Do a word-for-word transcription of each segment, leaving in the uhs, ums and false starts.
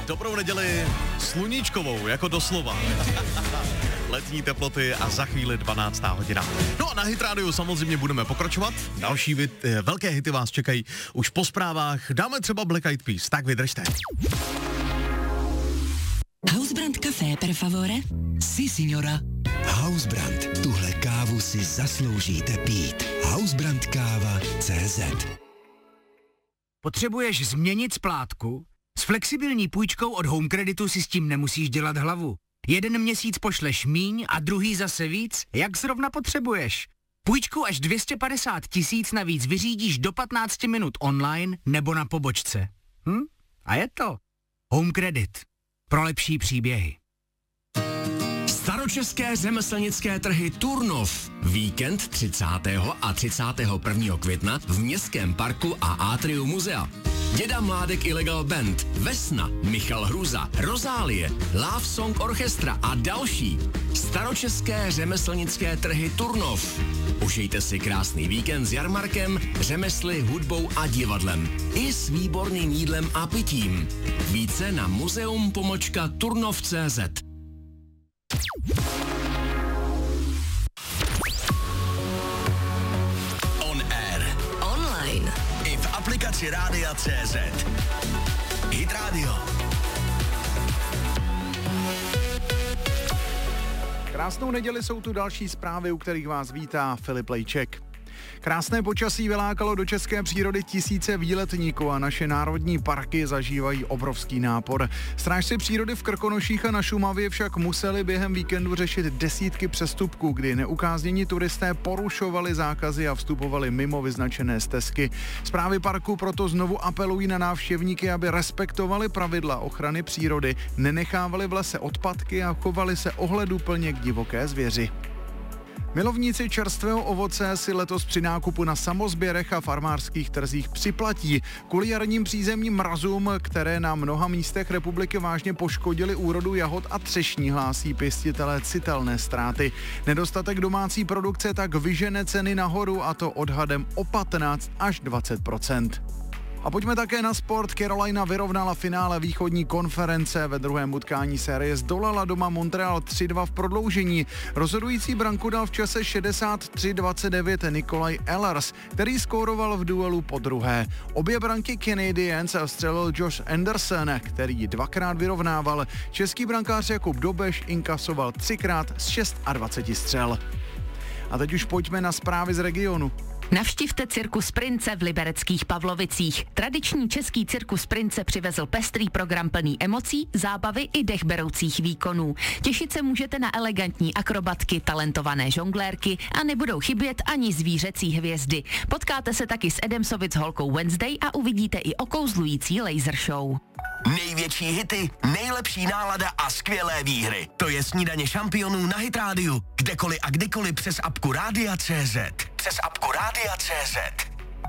Dobrou neděli, sluníčkovou, jako doslova. Letní teploty a za chvíli dvanáctá hodina. No a na Hit Radio samozřejmě budeme pokračovat. Další vy, velké hity vás čekají už po zprávách. Dáme třeba Black Eyed Peas, tak vydržte. Hausbrand Café per favore? Si, signora. Hausbrand, tuhle kávu si zasloužíte pít. Hausbrandkáva tečka cé zet. Potřebuješ změnit splátku? S flexibilní půjčkou od Home Creditu si s tím nemusíš dělat hlavu. Jeden měsíc pošleš míň a druhý zase víc, jak zrovna potřebuješ. Půjčku až dvě stě padesát tisíc navíc vyřídíš do patnáct minut online nebo na pobočce. Hm? A je to Home Credit. Pro lepší příběhy. Staročeské řemeslnické trhy Turnov. Víkend třicátého a třicátého prvního května v Městském parku a Atriu muzea. Děda Mládek Illegal Band, Vesna, Michal Hruza, Rozálie, Love Song Orchestra a další. Staročeské řemeslnické trhy Turnov. Užijte si krásný víkend s jarmarkem, řemesly, hudbou a divadlem. I s výborným jídlem a pitím. Více na muzeum pomlčka turnov tečka cé zet. On air. Online. I v aplikaci Rádia tečka cé zet. Hit Radio. Krásnou neděli, jsou tu další zprávy, u kterých vás vítá Filip Lejček. Krásné počasí vylákalo do české přírody tisíce výletníků a naše národní parky zažívají obrovský nápor. Strážci přírody v Krkonoších a na Šumavě však museli během víkendu řešit desítky přestupků, kdy neukáznění turisté porušovali zákazy a vstupovali mimo vyznačené stezky. Správy parku proto znovu apelují na návštěvníky, aby respektovali pravidla ochrany přírody, nenechávali v lese odpadky a chovali se ohleduplně k divoké zvěři. Milovníci čerstvého ovoce si letos při nákupu na samozběrech a farmářských trzích připlatí. Kvůli jarním přízemním mrazům, které na mnoha místech republiky vážně poškodily úrodu jahod a třešní, hlásí pěstitelé citelné ztráty. Nedostatek domácí produkce tak vyžene ceny nahoru, a to odhadem o patnáct až dvacet procent. A pojďme také na sport. Carolina vyrovnala finále východní konference. Ve druhém utkání série zdolala doma Montreal tři dva v prodloužení. Rozhodující branku dal v čase šedesát tři dvacet devět Nikolaj Ehlers, který skóroval v duelu po druhé. Obě branky Canadiens střelil Josh Anderson, který dvakrát vyrovnával. Český brankář Jakub Dobeš inkasoval třikrát z dvacet šest střel. A teď už pojďme na zprávy z regionu. Navštivte Cirkus Prince v libereckých Pavlovicích. Tradiční český Cirkus Prince přivezl pestrý program plný emocí, zábavy i dechberoucích výkonů. Těšit se můžete na elegantní akrobatky, talentované žonglérky a nebudou chybět ani zvířecí hvězdy. Potkáte se taky s Adamsovic holkou Wednesday a uvidíte i okouzlující laser show. Největší hity, nejlepší nálada a skvělé výhry. To je snídaně šampionů na Hit Radio. Kdekoliv a kdykoliv přes apku Rádia tečka cé zet. Přes apku Rádia tečka cé zet.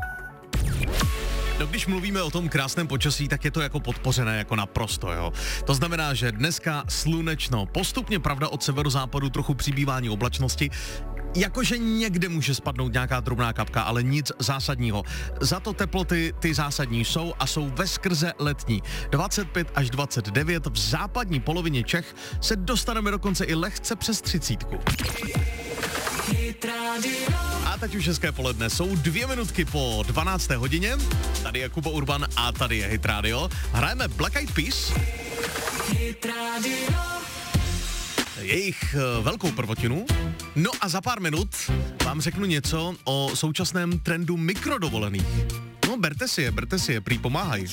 No, když mluvíme o tom krásném počasí, tak je to jako podpořené, jako naprosto, jo. To znamená, že dneska slunečno, postupně pravda od severozápadu trochu přibývání oblačnosti, jakože někde může spadnout nějaká drobná kapka, ale nic zásadního. Za to teploty ty zásadní jsou a jsou veskrze letní. dvacet pět až dvacet devět, v západní polovině Čech se dostaneme dokonce i lehce přes třicítku. A teď už hezké poledne, jsou dvě minutky po dvanácté hodině. Tady je Kuba Urban a tady je Hit Radio. Hrajeme Black Eyed Peas. Hit Radio. Jejich velkou prvotinu. No a za pár minut vám řeknu něco o současném trendu mikrodovolených. No, berte si je, berte si je, prý pomáhají.